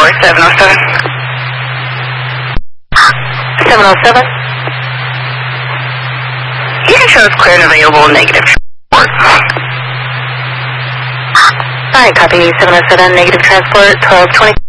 707. 707. You can show us clear and available negative transport. Alright, copy 707, negative transport, 1220.